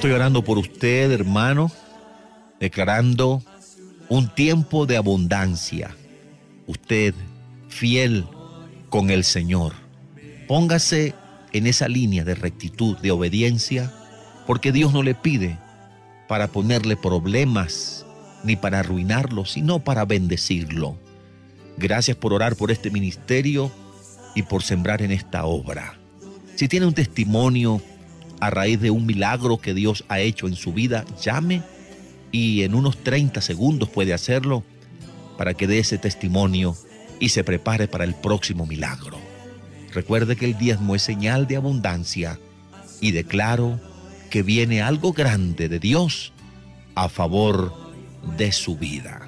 estoy orando por usted, hermano, declarando un tiempo de abundancia. Usted, fiel con el Señor, póngase en esa línea de rectitud, de obediencia, porque Dios no le pide para ponerle problemas ni para arruinarlo, sino para bendecirlo. Gracias por orar por este ministerio y por sembrar en esta obra. Si tiene un testimonio a raíz de un milagro que Dios ha hecho en su vida, llame y en unos 30 segundos puede hacerlo para que dé ese testimonio y se prepare para el próximo milagro. Recuerde que el diezmo es señal de abundancia y declaro que viene algo grande de Dios a favor de su vida.